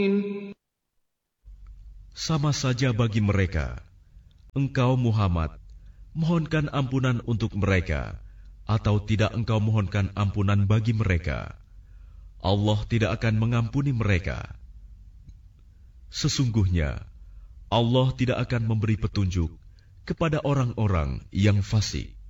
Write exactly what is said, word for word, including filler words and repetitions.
Sama saja bagi mereka, engkau Muhammad mohonkan ampunan untuk mereka, atau tidak engkau mohonkan ampunan bagi mereka, Allah tidak akan mengampuni mereka. Sesungguhnya Allah tidak akan memberi petunjuk kepada orang-orang yang fasik.